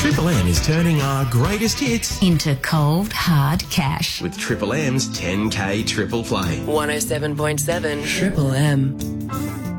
Triple M is turning our greatest hits into cold, hard cash. with Triple M's 10K Triple Play. 107.7 Triple M.